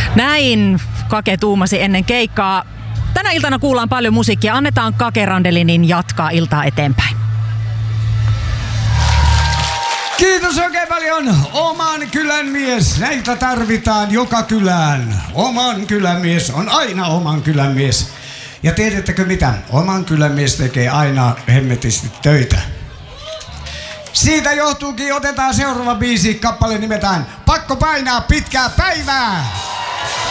Näin Kake tuumasi ennen keikkaa. Tänä iltana kuullaan paljon musiikkia. Annetaan Kake Randelinin jatkaa iltaa eteenpäin. Kiitos oikein paljon. Oman kylän mies. Näitä tarvitaan joka kylään. Oman kylän mies on aina oman kylän mies. Ja tiedättekö mitä? Oman kylän mies tekee aina hemmetisti töitä. Siitä johtuukin, otetaan seuraava biisi. Kappale nimetään Pakko painaa pitkää päivää.